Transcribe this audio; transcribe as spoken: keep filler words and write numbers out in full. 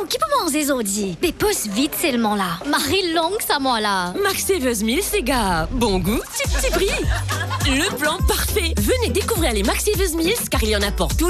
qui peut manger zodi? Mais pose vite seulement là. Marie longue ça moi là. Max Saveuse Meals, les gars. Bon goût, petit petit prix. Le plan parfait. Venez découvrir les Max Saveuse Meals car il y en a pour tout